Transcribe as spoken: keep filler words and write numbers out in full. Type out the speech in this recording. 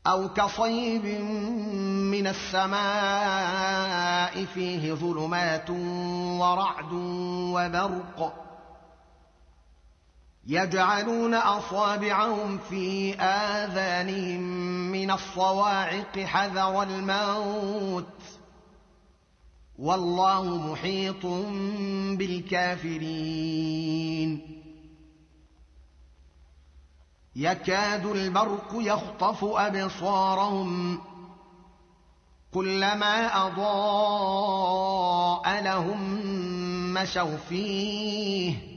أو كصيب من السماء فيه ظلمات ورعد وبرق يجعلون أصابعهم في آذانهم من الصواعق حذر الموت والله محيط بالكافرين يكاد البرق يخطف أبصارهم كلما أضاء لهم مشوا فيه